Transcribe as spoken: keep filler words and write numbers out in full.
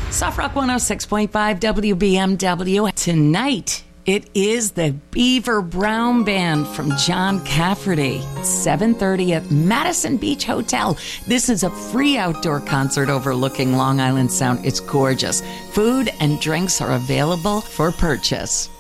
Soft Rock one oh six point five W B M W. Tonight, it is the Beaver Brown Band from John Cafferty. seven thirty at Madison Beach Hotel. This is a free outdoor concert overlooking Long Island Sound. It's gorgeous. Food and drinks are available for purchase.